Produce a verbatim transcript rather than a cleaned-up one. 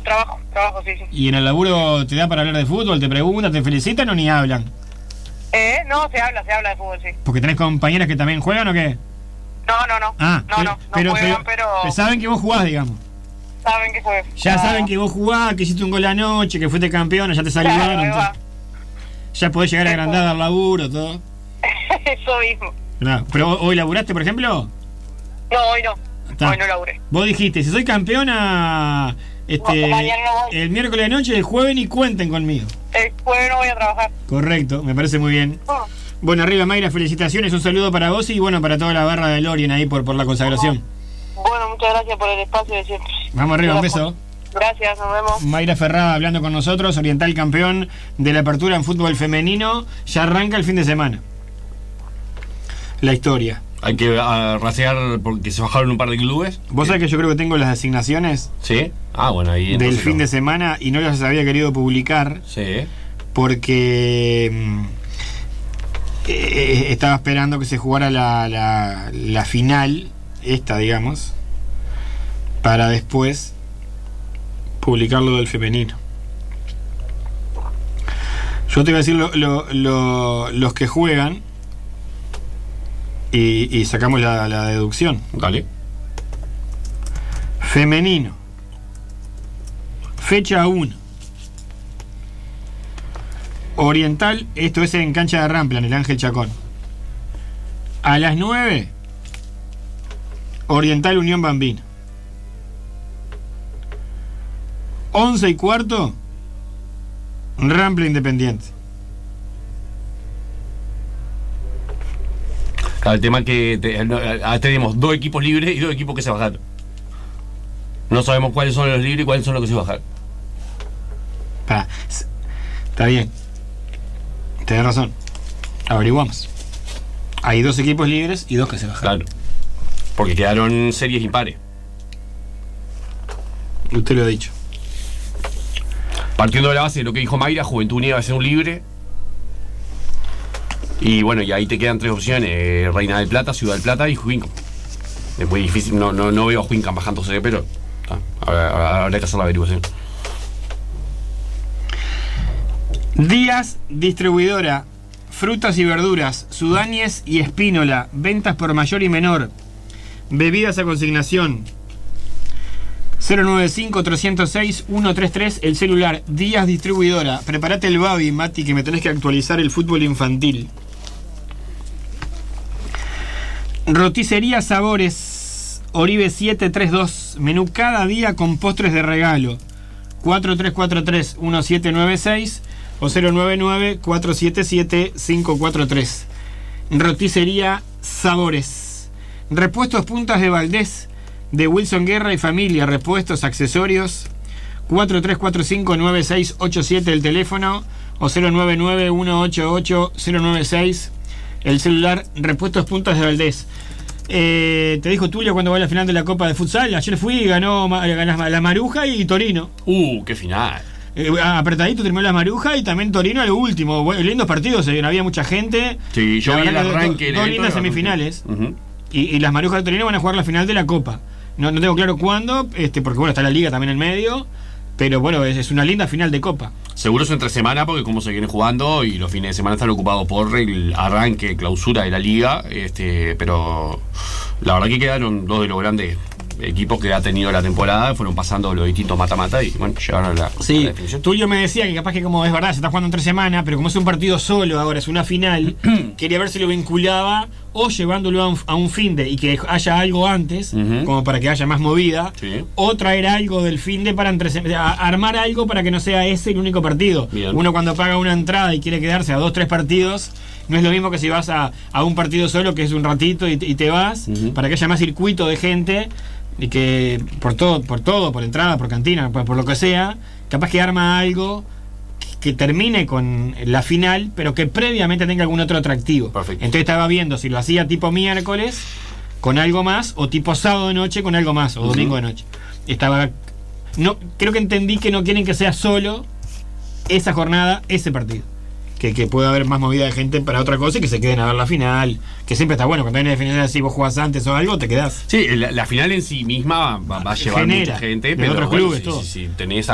trabajo, trabajo, sí, sí. ¿Y en el laburo te da para hablar de fútbol? ¿Te preguntan, te felicitan o ni hablan? Eh, no, se habla, se habla de fútbol, sí. ¿Porque tenés compañeras que también juegan o qué? No, no, no. Ah, no, pero, no, no pero, juegan, pero, pero... saben que vos jugás, digamos. Saben que juegan. Ya ah. saben que vos jugás, que hiciste un gol anoche, que fuiste campeón, ya te saludaron. Claro, Claro, ya podés llegar agrandada al laburo, todo. Eso mismo. Claro. ¿Pero hoy laburaste, por ejemplo? No, hoy no. Está. Hoy no laburé. Vos dijiste, si soy campeona, este, no, mañana no voy. El miércoles de noche, el jueves ni cuenten conmigo. El jueves no voy a trabajar. Correcto, me parece muy bien. Oh. Bueno, arriba Mayra, felicitaciones, un saludo para vos y bueno, para toda la barra de Lorien ahí por, por la consagración. Bueno, muchas gracias por el espacio de siempre. Vamos arriba, un beso. Gracias, nos vemos. Mayra Ferrada hablando con nosotros, Oriental campeón de la apertura en fútbol femenino, ya arranca el fin de semana. La historia. Hay que uh, rastrear porque se bajaron un par de clubes. Vos sabés que yo creo que tengo las asignaciones. Sí. Ah, bueno, ahí del fin de semana y no las había querido publicar. Sí. Porque mm, eh, estaba esperando que se jugara la, la, la final, esta, digamos, para después publicarlo del femenino. Yo te voy a decir lo, lo, lo, los que juegan y, y sacamos la, la deducción. Dale. Femenino. Fecha uno. Oriental, esto es en cancha de Rampla, en el Ángel Chacón. A las nueve, Oriental Unión Bambina. once y cuarto, Rampla Independiente. Claro, el tema es que te, no, tenemos dos equipos libres y dos equipos que se bajaron. No sabemos cuáles son los libres y cuáles son los que se bajaron. Pa, está bien. Tenés razón. Averiguamos. Hay dos equipos libres y dos que se bajaron. Claro. Porque quedaron series impares. Usted lo ha dicho. Partiendo de la base de lo que dijo Mayra, Juventud Unida va a ser un libre. Y bueno, y ahí te quedan tres opciones: eh, Reina del Plata, Ciudad del Plata y Huincam. Es muy difícil, no, no, no veo a Huincam bajándose, pero ah, habrá, habrá que hacer la averiguación. Díaz Distribuidora, frutas y verduras, Sudáñez y Espínola, ventas por mayor y menor, bebidas a consignación. Cero nueve cinco, tres cero seis, uno tres tres, el celular. Díaz Distribuidora. Prepárate el Babi, Mati, que me tenés que actualizar el fútbol infantil. Roticería Sabores, Oribe siete tres dos, menú cada día con postres de regalo. Cuatro tres cuatro tres, uno siete nueve seis o cero nueve nueve, cuatro siete siete, cinco cuatro tres. Roticería Sabores. Repuestos Puntas de Valdés, de Wilson Guerra y Familia, repuestos, accesorios. Cuatro tres cuatro cinco, nueve seis ocho siete el teléfono o cero nueve nueve, uno ocho ocho, cero nueve seis el celular. Repuestos Puntas de Valdés. Eh, te dijo Tulio cuando va a la final de la Copa de Futsal. Ayer fui y ganó, ganó la Maruja y Torino. Uh, qué final. Eh, apretadito terminó la Maruja y también Torino al último. Bueno, lindos partidos, eh, había mucha gente. Sí, yo la vi el verdad, arranque. Dos lindas semifinales. Uh-huh. y, y las Marujas de Torino van a jugar la final de la Copa. No, no tengo claro cuándo, este, porque bueno, está la Liga también en medio. Pero bueno, es, es una linda final de Copa. Seguro es entre semana porque como se viene jugando y los fines de semana están ocupados por el arranque, clausura de la Liga. Este, pero la verdad que quedaron dos de los grandes equipos que ha tenido la temporada, fueron pasando los distintos mata-mata y bueno, llegaron a la, sí, a la definición. Tulio me decía que capaz que como es verdad, se está jugando entre semanas, pero como es un partido solo ahora, es una final, quería ver si lo vinculaba o llevándolo a un, a un finde y que haya algo antes, uh-huh. como para que haya más movida, sí. o traer algo del finde para entre, a, armar algo para que no sea ese el único partido. Bien. Uno cuando paga una entrada y quiere quedarse a dos, tres partidos, no es lo mismo que si vas a, a un partido solo, que es un ratito y, y te vas, uh-huh. para que haya más circuito de gente. Y que por todo, por todo, por entrada, por cantina, por, por lo que sea, capaz que arma algo que, que termine con la final, pero que previamente tenga algún otro atractivo. Perfecto. Entonces estaba viendo si lo hacía tipo miércoles con algo más, o tipo sábado de noche con algo más, o uh-huh. domingo de noche. Estaba. No, creo que entendí que no quieren que sea solo esa jornada, ese partido. Que, que pueda haber más movida de gente para otra cosa y que se queden a ver la final, que siempre está bueno cuando hay una definición así, vos jugás antes o algo, te quedás. Sí, la, la final en sí misma va, va a llevar Genera, mucha gente, de pero otros bueno, clubes, si, todo. si, si tenés